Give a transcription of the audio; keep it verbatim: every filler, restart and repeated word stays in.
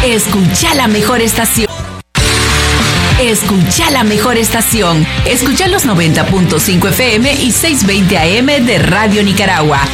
Escucha la mejor estación. Escucha la mejor estación. Escucha los noventa punto cinco F M y seiscientos veinte A M de Radio Nicaragua.